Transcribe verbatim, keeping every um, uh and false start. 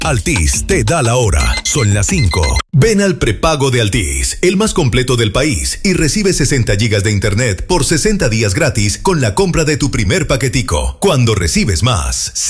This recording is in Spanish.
Altis te da la hora. Son las cinco. Ven al prepago de Altis, el más completo del país, y recibe sesenta gigas de internet por sesenta días gratis con la compra de tu primer paquetico. Cuando recibes más,